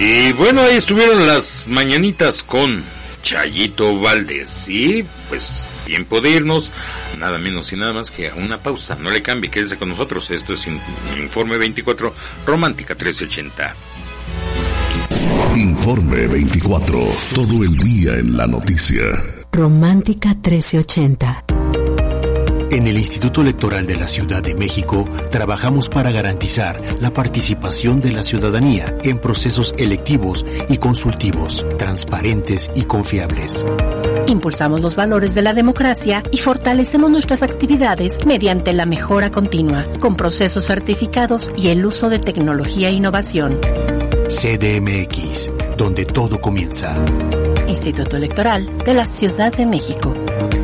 Y bueno, ahí estuvieron las mañanitas con Chayito Valdés. Y pues tiempo de irnos, nada menos y nada más que a una pausa. No le cambie, quédese con nosotros. Esto es Informe 24, Romántica 1380. Informe 24, todo el día en la noticia. Romántica 1380. En el Instituto Electoral de la Ciudad de México trabajamos para garantizar la participación de la ciudadanía en procesos electivos y consultivos, transparentes y confiables. Impulsamos los valores de la democracia y fortalecemos nuestras actividades mediante la mejora continua, con procesos certificados y el uso de tecnología e innovación. CDMX, donde todo comienza. Instituto Electoral de la Ciudad de México.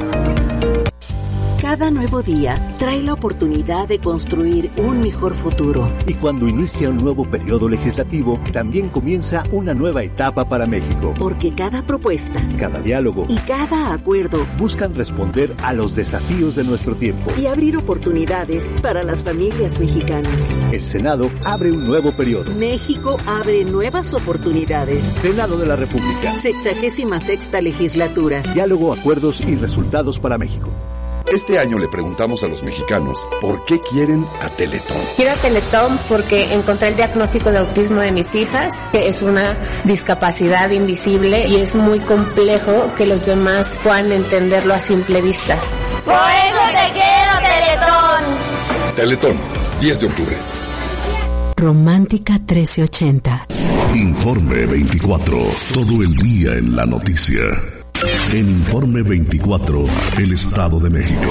Cada nuevo día trae la oportunidad de construir un mejor futuro. Y cuando inicia un nuevo periodo legislativo, también comienza una nueva etapa para México. Porque cada propuesta, cada diálogo y cada acuerdo buscan responder a los desafíos de nuestro tiempo y abrir oportunidades para las familias mexicanas. El Senado abre un nuevo periodo. México abre nuevas oportunidades. Senado de la República. 66ª legislatura. Diálogo, acuerdos y resultados para México. Este año le preguntamos a los mexicanos por qué quieren a Teletón. Quiero a Teletón porque encontré el diagnóstico de autismo de mis hijas, que es una discapacidad invisible y es muy complejo que los demás puedan entenderlo a simple vista. ¡Por eso te quiero, Teletón! Teletón, 10 de octubre. Romántica 1380. Informe 24, todo el día en la noticia. En Informe 24, el Estado de México.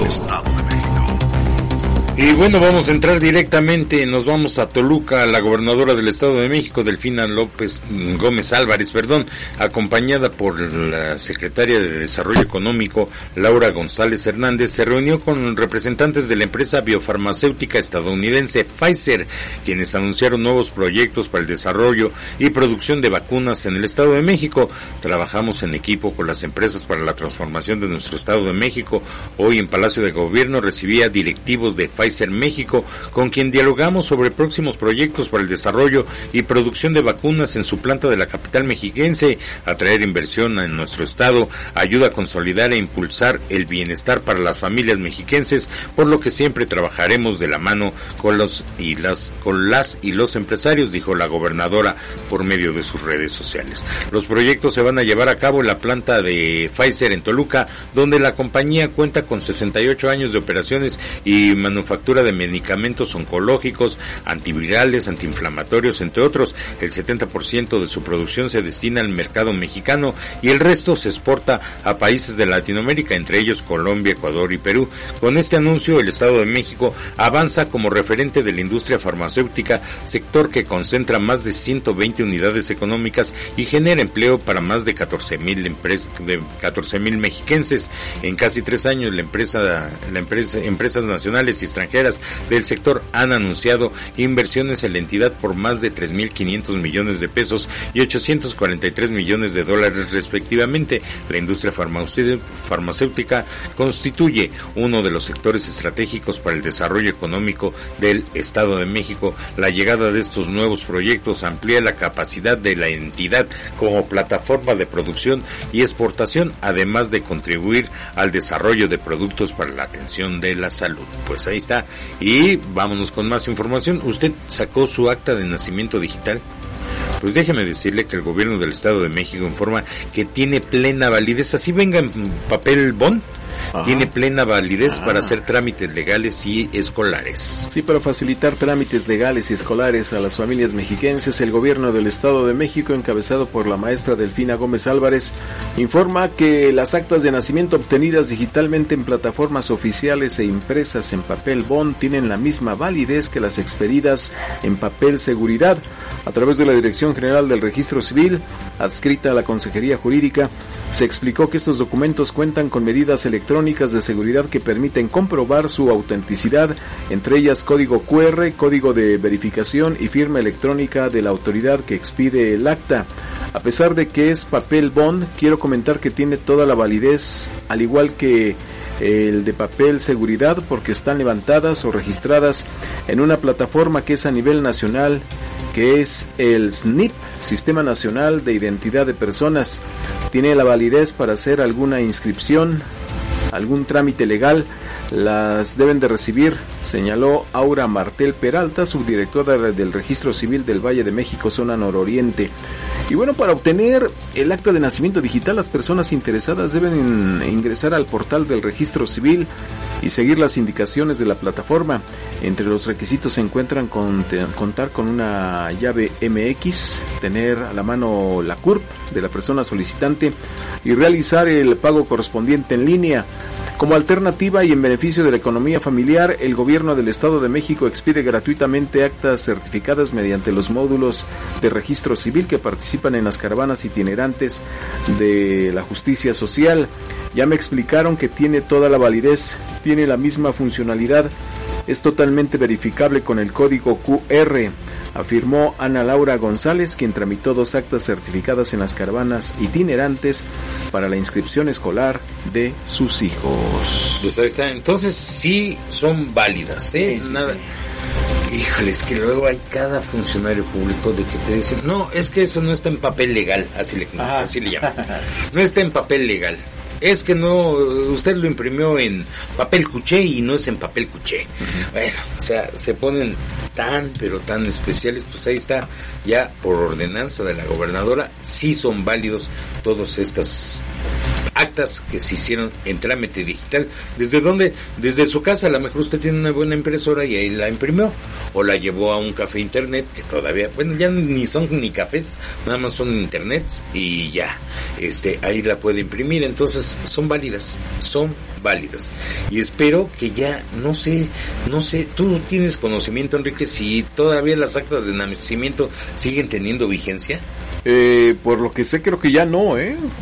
Y bueno, vamos a entrar directamente, nos vamos a Toluca. La gobernadora del Estado de México, Delfina Gómez Álvarez, acompañada por la secretaria de Desarrollo Económico, Laura González Hernández, se reunió con representantes de la empresa biofarmacéutica estadounidense Pfizer, quienes anunciaron nuevos proyectos para el desarrollo y producción de vacunas en el Estado de México. Trabajamos en equipo con las empresas para la transformación de nuestro Estado de México. Hoy en Palacio de Gobierno recibía directivos de Pfizer México, con quien dialogamos sobre próximos proyectos para el desarrollo y producción de vacunas en su planta de la capital mexiquense, atraer inversión en nuestro estado, ayuda a consolidar e impulsar el bienestar para las familias mexiquenses, por lo que siempre trabajaremos de la mano con las y los empresarios, dijo la gobernadora por medio de sus redes sociales. Los proyectos se van a llevar a cabo en la planta de Pfizer en Toluca, donde la compañía cuenta con 68 años de operaciones y manufactura de medicamentos oncológicos, antivirales, antiinflamatorios, entre otros. El 70% de su producción se destina al mercado mexicano y el resto se exporta a países de Latinoamérica, entre ellos Colombia, Ecuador y Perú. Con este anuncio, el Estado de México avanza como referente de la industria farmacéutica, sector que concentra más de 120 unidades económicas y genera empleo para más de 14,000 mexiquenses. En casi 3 años, empresas nacionales y extranjeras del sector han anunciado inversiones en la entidad por más de 3.500 millones de pesos y 843 millones de dólares respectivamente. La industria farmacéutica constituye uno de los sectores estratégicos para el desarrollo económico del Estado de México. La llegada de estos nuevos proyectos amplía la capacidad de la entidad como plataforma de producción y exportación, además de contribuir al desarrollo de productos para la atención de la salud. Pues ahí está. Y vámonos con más información. ¿Usted sacó su acta de nacimiento digital? Pues déjeme decirle que el gobierno del Estado de México informa que tiene plena validez, así venga en papel bond. Tiene plena validez para hacer trámites legales y escolares. Sí, para facilitar trámites legales y escolares a las familias mexiquenses, el gobierno del Estado de México, encabezado por la maestra Delfina Gómez Álvarez, informa que las actas de nacimiento obtenidas digitalmente en plataformas oficiales e impresas en papel bond tienen la misma validez que las expedidas en papel seguridad. A través de la Dirección General del Registro Civil, adscrita a la Consejería Jurídica, se explicó que estos documentos cuentan con medidas electrónicas de seguridad que permiten comprobar su autenticidad, entre ellas código QR, código de verificación y firma electrónica de la autoridad que expide el acta. A pesar de que es papel bond, quiero comentar que tiene toda la validez, al igual que el de papel seguridad, porque están levantadas o registradas en una plataforma que es a nivel nacional, que es el SNIP, Sistema Nacional de Identidad de Personas. Tiene la validez para hacer alguna inscripción, algún trámite legal, las deben de recibir, señaló Aura Martel Peralta, subdirectora del Registro Civil del Valle de México, zona nororiente. Y bueno, para obtener el acta de nacimiento digital, las personas interesadas deben ingresar al portal del Registro Civil y seguir las indicaciones de la plataforma. Entre los requisitos se encuentran contar con una llave MX, tener a la mano la CURP de la persona solicitante y realizar el pago correspondiente en línea. Como alternativa y en beneficio de la economía familiar, el Gobierno del Estado de México expide gratuitamente actas certificadas mediante los módulos de registro civil que participan en las caravanas itinerantes de la justicia social. Ya me explicaron que tiene toda la validez, tiene la misma funcionalidad, es totalmente verificable con el código QR, afirmó Ana Laura González, quien tramitó 2 actas certificadas en las caravanas itinerantes para la inscripción escolar de sus hijos. Pues ahí está, entonces sí son válidas, ¿eh? Sí, Nada. Sí. Híjole, es que luego hay cada funcionario público de que te dicen, no, es que eso no está en papel legal, así le llaman, no está en papel legal. Es que no, usted lo imprimió en papel cuché y no es en papel cuché. Uh-huh. Bueno, o sea, se ponen pero tan especiales, pues ahí está, ya por ordenanza de la gobernadora, sí son válidos todas estas actas que se hicieron en trámite digital. ¿Desde dónde? Desde su casa. A lo mejor usted tiene una buena impresora y ahí la imprimió, o la llevó a un café internet, que todavía, bueno, ya ni son ni cafés, nada más son internets, y ya, ahí la puede imprimir. Entonces son válidas, y espero que ya, no sé, tú tienes conocimiento, Enrique, si todavía las actas de nacimiento siguen teniendo vigencia. Por lo que sé, creo que ya no,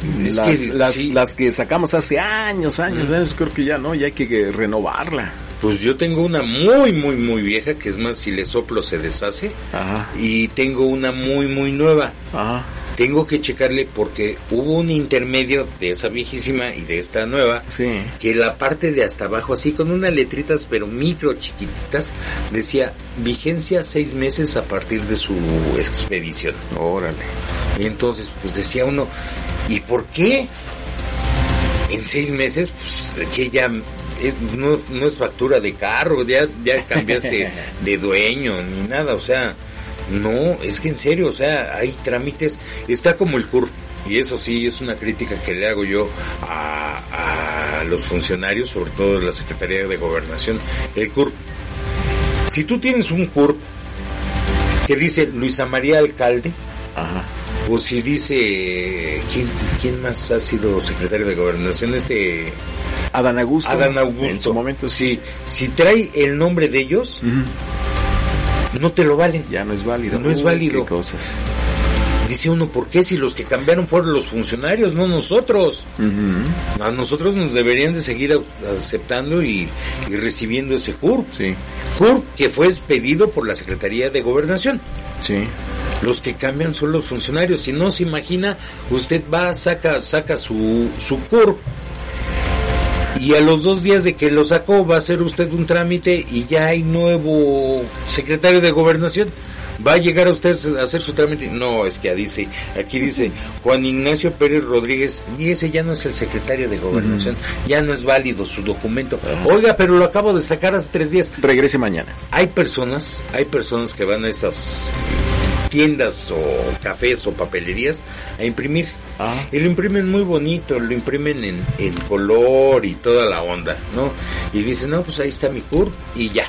las que sacamos hace años, creo que ya no, ya hay que renovarla. Pues yo tengo una muy, muy, muy vieja, que es más, si le soplo se deshace. Ajá. Y tengo una muy, muy nueva. Ajá. Tengo que checarle porque hubo un intermedio de esa viejísima y de esta nueva, sí, que la parte de hasta abajo, así con unas letritas pero micro chiquititas, decía vigencia 6 meses a partir de su expedición. Órale. Entonces, pues decía uno, ¿y por qué en 6 meses? Pues que ya no es factura de carro, ya cambiaste de dueño ni nada, o sea, no, es que en serio, o sea, hay trámites, está como el CURP, y eso sí es una crítica que le hago yo a los funcionarios, sobre todo de la Secretaría de Gobernación. El CURP, si tú tienes un CURP que dice Luisa María Alcalde, ajá, o si dice, ¿quién más ha sido secretario de Gobernación? Adán Augusto. En su momento. Sí, si trae el nombre de ellos, uh-huh, no te lo valen. Ya no es válido. No es válido. Qué cosas. Dice uno, ¿por qué? Si los que cambiaron fueron los funcionarios, no nosotros. Uh-huh. A nosotros nos deberían de seguir aceptando y recibiendo ese CURP. Sí. CURP que fue expedido por la Secretaría de Gobernación. Sí. Los que cambian son los funcionarios. Si no se imagina, usted va, saca su CURP, y a los 2 días de que lo sacó va a hacer usted un trámite y ya hay nuevo secretario de Gobernación. Va a llegar a usted a hacer su trámite. No, es que aquí dice Juan Ignacio Pérez Rodríguez, y ese ya no es el secretario de Gobernación, ya no es válido su documento. Oiga, pero lo acabo de sacar hace 3 días. Regrese mañana. Hay personas que van a estas tiendas o cafés o papelerías a imprimir. Y lo imprimen muy bonito, lo imprimen en color y toda la onda, ¿no? Y dicen, no, pues ahí está mi CURP y ya.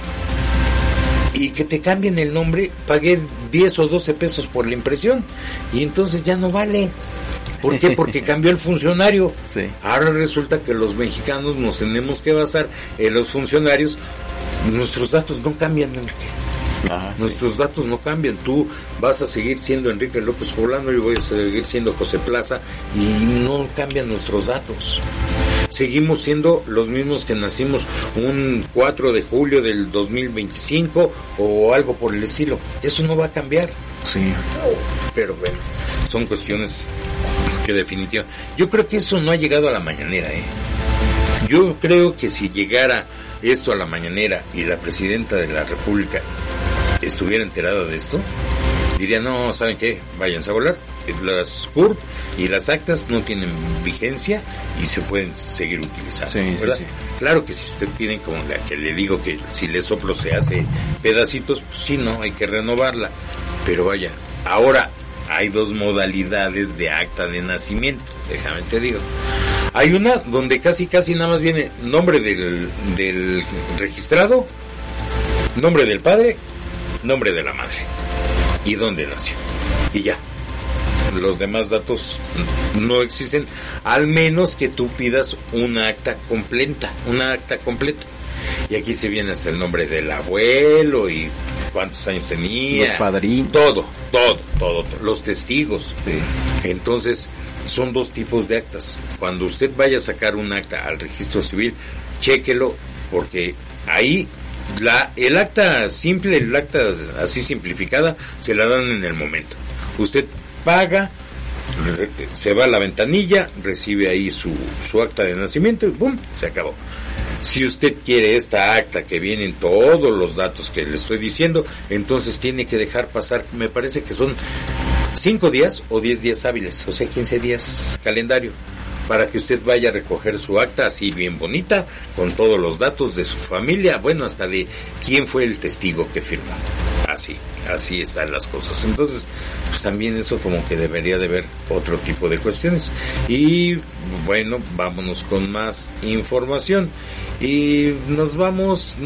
Y que te cambien el nombre, pagué 10 o 12 pesos por la impresión y entonces ya no vale. ¿Por qué? Porque cambió el funcionario. Sí. Ahora resulta que los mexicanos nos tenemos que basar en los funcionarios. Nuestros datos no cambian, Enrique. Nuestros datos no cambian. Tú vas a seguir siendo Enrique López Poblano, yo voy a seguir siendo José Plaza, y no cambian nuestros datos. Seguimos siendo los mismos que nacimos un 4 de julio del 2025 o algo por el estilo. Eso no va a cambiar. Sí. Pero bueno, son cuestiones que definitivamente... Yo creo que eso no ha llegado a la mañanera, Yo creo que si llegara esto a la mañanera y la presidenta de la República estuviera enterada de esto, diría, no, ¿saben qué? Váyanse a volar. Las CURP y las actas no tienen vigencia y se pueden seguir utilizando, ¿verdad? Sí. Claro que si usted tiene, como la que le digo, que si le soplo se hace pedacitos, pues sí, no, hay que renovarla. Pero vaya, ahora hay dos modalidades de acta de nacimiento, déjame te digo. Hay una donde casi nada más viene nombre del registrado, nombre del padre, nombre de la madre y dónde nació. Y ya. Los demás datos no existen, al menos que tú pidas una acta completa. Y aquí se viene hasta el nombre del abuelo y cuántos años tenía. Los padrinos. Todo. Los testigos. Sí. Entonces, son dos tipos de actas. Cuando usted vaya a sacar un acta al registro civil, chéquelo, porque ahí el acta simple, el acta así simplificada, se la dan en el momento. Usted paga, se va a la ventanilla, recibe ahí su acta de nacimiento y ¡pum!, se acabó. Si usted quiere esta acta que vienen todos los datos que le estoy diciendo, entonces tiene que dejar pasar, me parece que son 5 días o 10 días hábiles, o sea 15 días calendario, para que usted vaya a recoger su acta así bien bonita, con todos los datos de su familia, bueno, hasta de quién fue el testigo que firmó. Así están las cosas. Entonces, pues también eso como que debería de haber otro tipo de cuestiones. Y bueno, vámonos con más información. Y nos vamos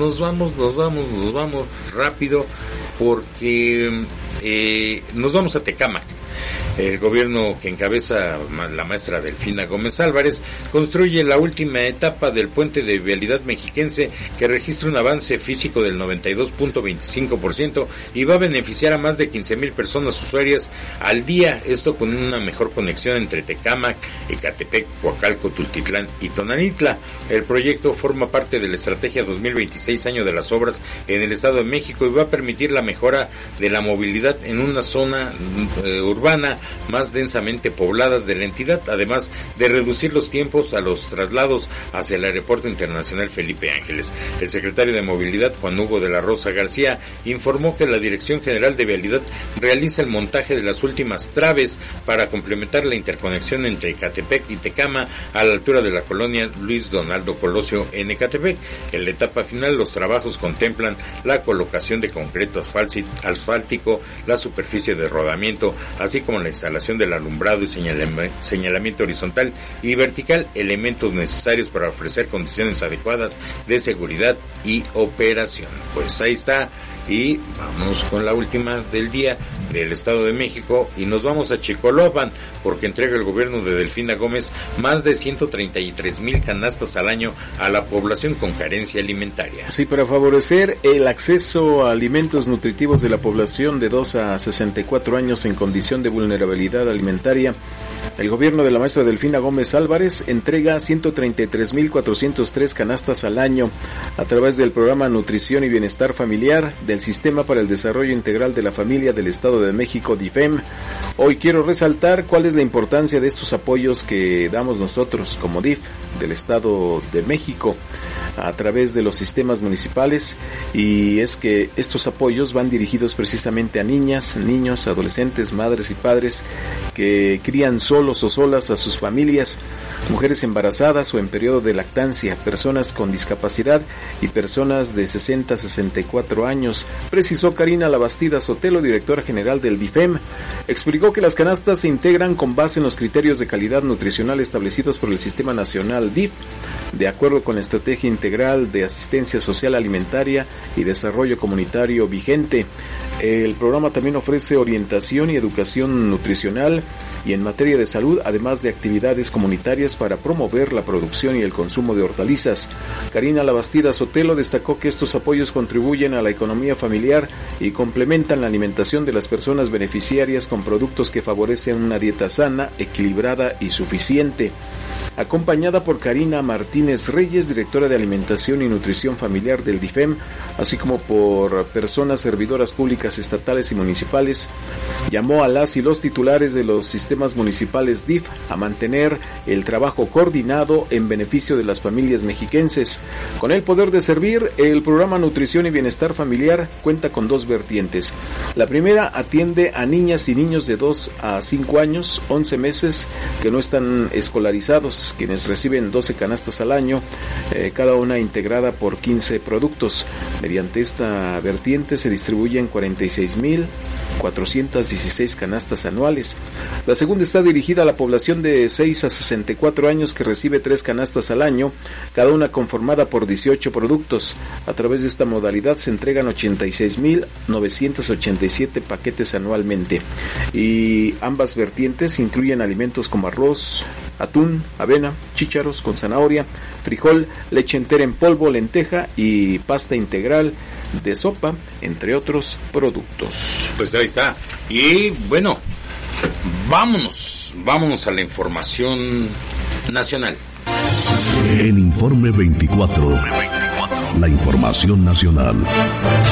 rápido, porque nos vamos a Tecámac. El gobierno que encabeza la maestra Delfina Gómez Álvarez construye la última etapa del puente de vialidad mexiquense, que registra un avance físico del 92.25% y va a beneficiar a más de 15,000 personas usuarias al día. Esto con una mejor conexión entre Tecámac, Ecatepec, Coacalco, Tultitlán y Tonanitla. El proyecto forma parte de la estrategia 2026, año de las obras en el Estado de México, y va a permitir la mejora de la movilidad en una zona urbana más densamente pobladas de la entidad, además de reducir los tiempos a los traslados hacia el Aeropuerto Internacional Felipe Ángeles. El secretario de Movilidad, Juan Hugo de la Rosa García, informó que la Dirección General de Vialidad realiza el montaje de las últimas traves para complementar la interconexión entre Ecatepec y Tecama a la altura de la colonia Luis Donaldo Colosio en Ecatepec. En la etapa final, los trabajos contemplan la colocación de concreto asfáltico, la superficie de rodamiento, así como la instalación del alumbrado y señalamiento horizontal y vertical, elementos necesarios para ofrecer condiciones adecuadas de seguridad y operación. Pues ahí está. Y vamos con la última del día del Estado de México y nos vamos a Chicoloapan, porque entrega el gobierno de Delfina Gómez más de 133,000 canastas al año a la población con carencia alimentaria. Sí, para favorecer el acceso a alimentos nutritivos de la población de 2 a 64 años en condición de vulnerabilidad alimentaria, el gobierno de la maestra Delfina Gómez Álvarez entrega 133,403 canastas al año a través del programa Nutrición y Bienestar Familiar del Sistema para el Desarrollo Integral de la Familia del Estado de México, DIFEM. Hoy quiero resaltar cuál es la importancia de estos apoyos que damos nosotros como DIF del Estado de México a través de los sistemas municipales, y es que estos apoyos van dirigidos precisamente a niñas, niños, adolescentes, madres y padres que crían solos o solas a sus familias, mujeres embarazadas o en periodo de lactancia, personas con discapacidad y personas de 60 a 64 años, precisó Karina Labastida Sotelo, directora general del DIFEM. Explicó que las canastas se integran con base en los criterios de calidad nutricional establecidos por el Sistema Nacional DIF, de acuerdo con la Estrategia Integral de Asistencia Social Alimentaria y Desarrollo Comunitario vigente. El programa también ofrece orientación y educación nutricional y en materia de salud, además de actividades comunitarias para promover la producción y el consumo de hortalizas. Karina Labastida Sotelo destacó que estos apoyos contribuyen a la economía familiar y complementan la alimentación de las personas beneficiarias con productos que favorecen una dieta sana, equilibrada y suficiente. acompañada por Karina Martínez Reyes, directora de Alimentación y Nutrición Familiar del DIFEM, así como por personas servidoras públicas estatales y municipales. Llamó a las y los titulares de los sistemas municipales DIF a mantener el trabajo coordinado en beneficio de las familias mexiquenses. Con el poder de servir, el programa Nutrición y Bienestar Familiar cuenta con 2 vertientes. La primera atiende a niñas y niños de 2 a 5 años, 11 meses, que no están escolarizados, quienes reciben 12 canastas al año, cada una integrada por 15 productos. Mediante esta vertiente se distribuyen 46,416 canastas anuales. La segunda está dirigida a la población de 6 a 64 años que recibe 3 canastas al año, cada una conformada por 18 productos. A través de esta modalidad se entregan 86,987 paquetes anualmente. Y ambas vertientes incluyen alimentos como arroz, atún, avena, chícharos con zanahoria, frijol, leche entera en polvo, lenteja y pasta integral de sopa, entre otros productos. Pues ahí está. Y bueno, vámonos a la información nacional. En Informe 24, la información nacional.